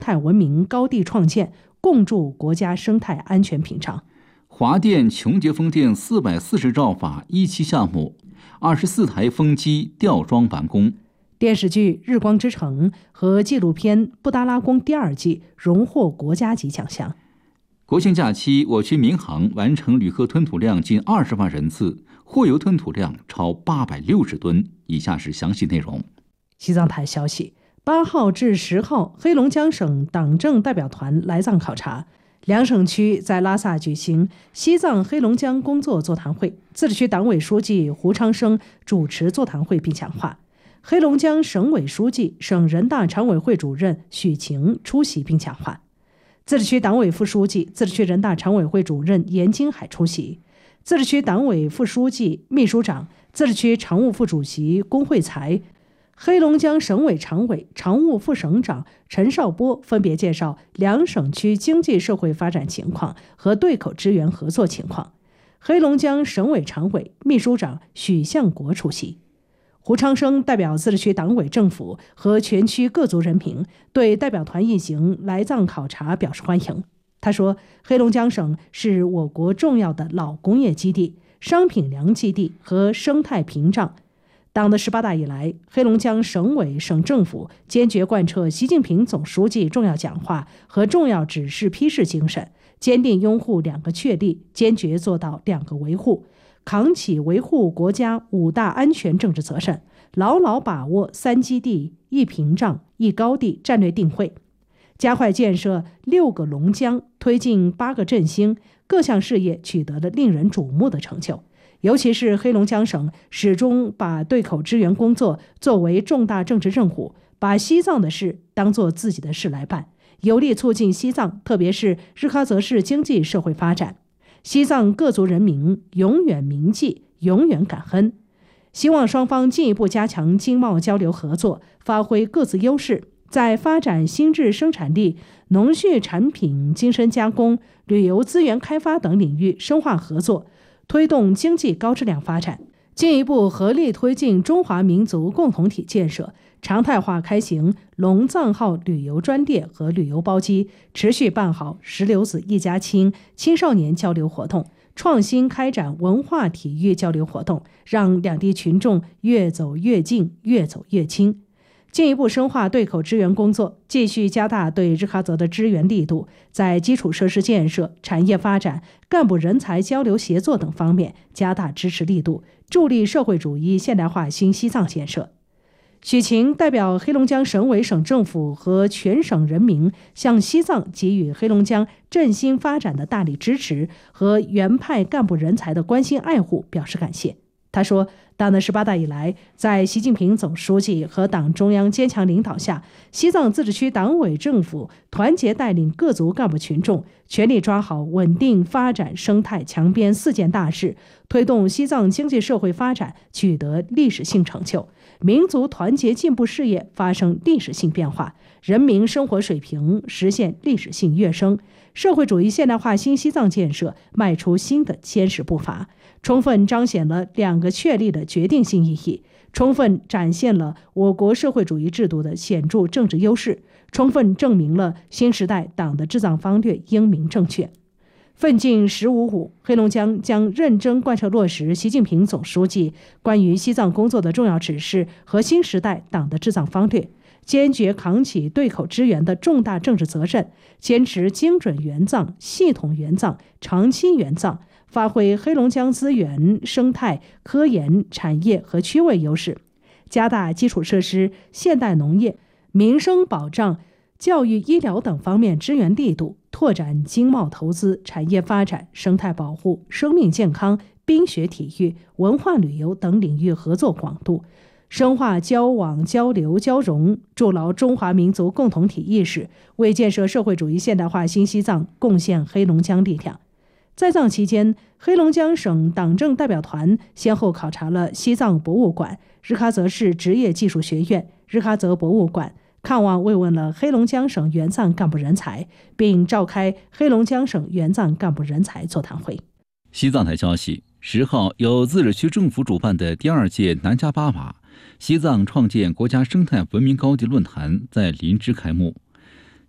态文明高地创建，共筑国家生态安全屏障。 华电琼结风电440兆瓦一期项目，24台风机吊装完工。 电视剧《日光之城》和纪录片《布达拉宫》第2季荣获国家级奖项。 国庆假期，我区民航完成旅客吞吐量近20万人次，货油吞吐量超860吨。以下是详细内容。 西藏台消息，8号至10号，黑龙江省党政代表团来藏考察。两省区在拉萨举行西藏黑龙江工作座谈会，自治区党委书记胡昌生主持座谈会并讲话。黑龙江省委书记、省人大常委会主任许晴出席并讲话。自治区党委副书记、自治区人大常委会主任严金海出席。自治区党委副书记、秘书长、自治区常务副主席龚慧才、黑龙江省委常委、常务副省长陈少波分别介绍两省区经济社会发展情况和对口支援合作情况。黑龙江省委常委、秘书长许向国出席。胡昌生代表自治区党委政府和全区各族人民对代表团一行来藏考察表示欢迎。他说，黑龙江省是我国重要的老工业基地、商品粮基地和生态屏障。党的18大以来，黑龙江省委省政府坚决贯彻习近平总书记重要讲话和重要指示批示精神，坚定拥护2个确立，坚决做到2个维护，扛起维护国家5大安全政治责任，牢牢把握3基地、1屏障、1高地战略定位，加快建设6个龙江，推进8个振兴，各项事业取得了令人瞩目的成就。尤其是黑龙江省始终把对口支援工作作为重大政治任务，把西藏的事当作自己的事来办，有力促进西藏，特别是日喀则市经济社会发展。西藏各族人民永远铭记，永远感恩。希望双方进一步加强经贸交流合作，发挥各自优势，在发展新质生产力、农畜产品精深加工、旅游资源开发等领域深化合作，推动经济高质量发展，进一步合力推进中华民族共同体建设，常态化开行龙藏号旅游专列和旅游包机，持续办好石榴子一家亲青少年交流活动，创新开展文化体育交流活动，让两地群众越走越近，越走越亲。进一步深化对口支援工作，继续加大对日喀则的支援力度，在基础设施建设、产业发展、干部人才交流协作等方面加大支持力度，助力社会主义现代化新西藏建设。许晴代表黑龙江省委省政府和全省人民向西藏给予黑龙江振兴发展的大力支持和原派干部人才的关心爱护表示感谢。他说，党的18大以来，在习近平总书记和党中央坚强领导下，西藏自治区党委政府团结带领各族干部群众，全力抓好稳定发展生态强边4件大事，推动西藏经济社会发展取得历史性成就，民族团结进步事业发生历史性变化，人民生活水平实现历史性跃升，社会主义现代化新西藏建设迈出新的坚实步伐，充分彰显了2个确立的决定性意义，充分展现了我国社会主义制度的显著政治优势，充分证明了新时代党的治藏方略英明正确。奋进“15+5”，黑龙江将认真贯彻落实习近平总书记关于西藏工作的重要指示和新时代党的治藏方略，坚决扛起对口支援的重大政治责任，坚持精准援藏、系统援藏、长期援藏，发挥黑龙江资源、生态、科研、产业和区位优势，加大基础设施、现代农业、民生保障、教育医疗等方面支援力度，拓展经贸投资、产业发展、生态保护、生命健康、冰雪体育、文化旅游等领域合作广度，深化交往交流交融，筑牢中华民族共同体意识，为建设社会主义现代化新西藏贡献黑龙江力量。在藏期间，黑龙江省党政代表团先后考察了西藏博物馆、日喀则市职业技术学院、日喀则博物馆，看望慰问了黑龙江省援藏干部人才，并召开黑龙江省援藏干部人才座谈会。 西藏台消息，10号由自治区政府主办的第2届南迦巴瓦西藏创建国家生态文明高地论坛在林芝开幕。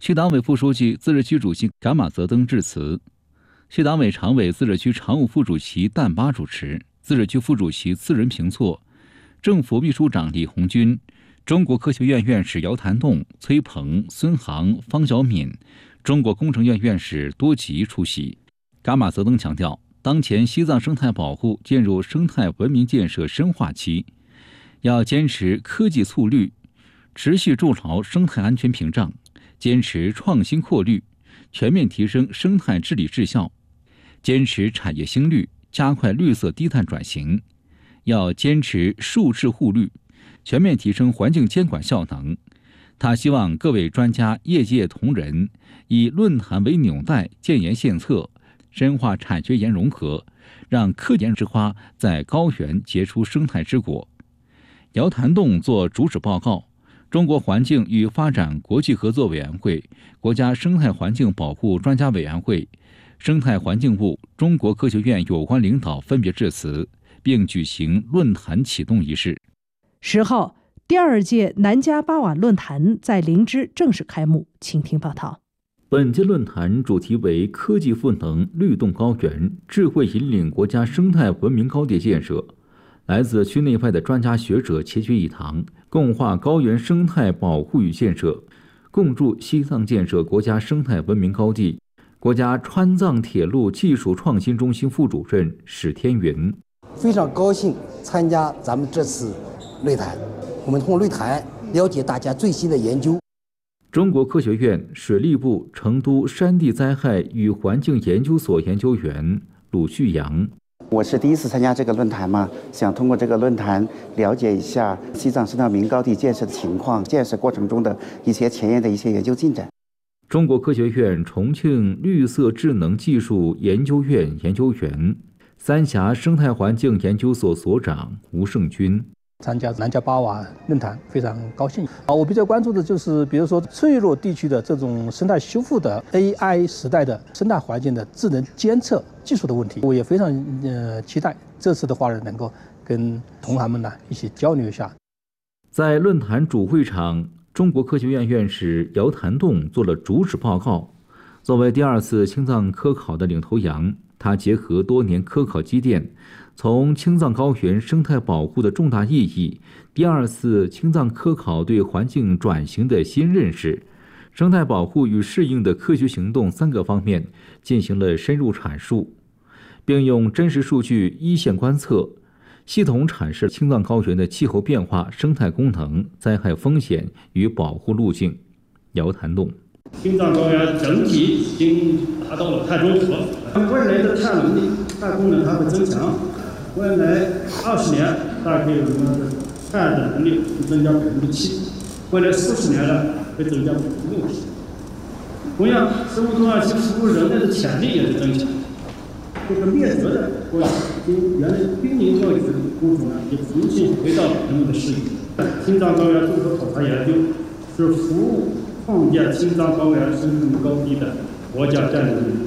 区党委副书记、自治区主席噶玛泽登致辞，区党委常委、自治区常务副主席但巴主持，自治区副主席次仁平措，政府秘书长李红军，中国科学院院士姚谭栋、崔鹏、孙航、方晓敏，中国工程院院士多吉出席。噶玛泽登强调，当前西藏生态保护进入生态文明建设深化期，要坚持科技促绿，持续筑牢生态安全屏障，坚持创新扩绿，全面提升生态治理质效，坚持产业兴绿，加快绿色低碳转型，要坚持树质护绿，全面提升环境监管效能。他希望各位专家、业界同仁以论坛为纽带，建言献策，深化产学研融合，让科研之花在高原结出生态之果。姚谭栋作主旨报告，中国环境与发展国际合作委员会、国家生态环境保护专家委员会、生态环境部、中国科学院有关领导分别致辞，并举行论坛启动仪式。 10号，第2届南迦巴瓦论坛在灵芝正式开幕，请听报道。 本届论坛主题为科技赋能律动高原，智慧引领国家生态文明高地建设。来自区内外的专家学者齐聚一堂，共话高原生态保护与建设，共筑西藏建设国家生态文明高地。国家川藏铁路技术创新中心副主任史天云： 非常高兴参加咱们这次论坛，我们通过论坛了解大家最新的研究。 中国科学院水利部成都山地灾害与环境研究所研究员鲁旭阳： 我是第一次参加这个论坛嘛，想通过这个论坛了解一下西藏生态文明高地建设的情况，建设过程中的一些前沿的一些研究进展。 中国科学院重庆绿色智能技术研究院研究员、三峡生态环境研究所所长吴胜军： 参加南迦巴瓦论坛非常高兴。我比较关注的就是比如说脆弱地区的这种生态修复的 AI 时代的生态环境的智能监测技术的问题。我也非常期待这次的话能够跟同行们一起交流一下。 在论坛主会场，中国科学院院士姚谭栋做了主旨报告。作为第2次青藏科考的领头羊，他结合多年科考积淀，从青藏高原生态保护的重大意义、第2次青藏科考对环境转型的新认识、生态保护与适应的科学行动3个方面进行了深入阐述，并用真实数据一线观测，系统阐释青藏高原的气候变化、生态功能、灾害风险与保护路径。姚谭栋： 青藏高原整体已经达到了碳中和，未来的碳能力、碳功能还会增强。未来20年，大概我们的碳的能力会增加7%，未来40年呢会增加60%。同样，生物多样性服务人类的潜力也是增强。这个灭绝的多样性，原来濒临灭绝的物种呢，也重新回到人们的视野。青藏高原综合考察研究是服务创建青藏高原生态高地的国家战略任务。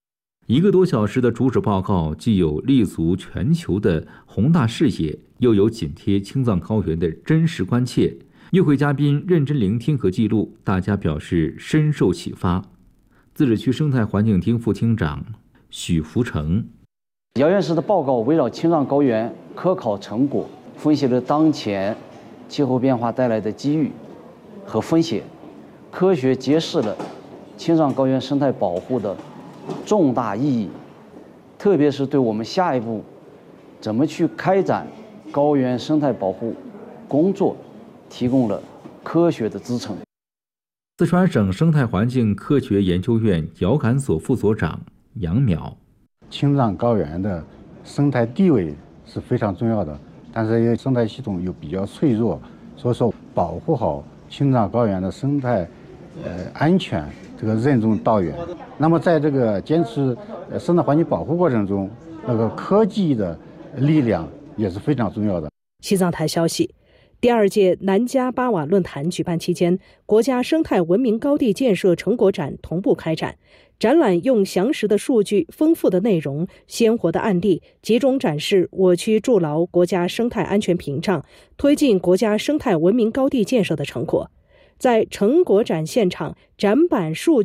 1个多小时的主旨报告，既有立足全球的宏大视野，又有紧贴青藏高原的真实关切。与会嘉宾认真聆听和记录，大家表示深受启发。自治区生态环境厅副厅长许福成： 姚院士的报告围绕青藏高原科考成果，分析了当前气候变化带来的机遇和风险，科学揭示了青藏高原生态保护的重大意义，特别是对我们下一步怎么去开展高原生态保护工作提供了科学的支撑。 四川省生态环境科学研究院遥感所副所长杨淼： 青藏高原的生态地位是非常重要的，但是因为生态系统又比较脆弱，所以说保护好青藏高原的生态安全这个任重道远。那么在这个坚持生态环境保护过程中，那个科技的力量也是非常重要的。 西藏台消息，第2届南迦巴瓦论坛举办期间，国家生态文明高地建设成果展同步开展。展览用详实的数据、丰富的内容、鲜活的案例，集中展示我区筑牢国家生态安全屏障、推进国家生态文明高地建设的成果。 在成果展现场展板数据